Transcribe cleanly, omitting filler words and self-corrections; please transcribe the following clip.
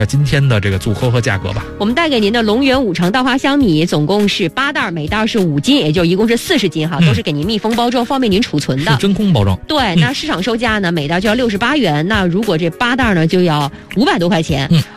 今天的这个组合和价格吧。 我们带给您的龙源5成稻花香米总共是8袋，每袋是5斤，也就一共是40斤哈，都是给您密封包装，方便您储存的， 是真空包装。 对，那市场售价呢，每袋就要68元，那如果这8袋呢就要500多块钱，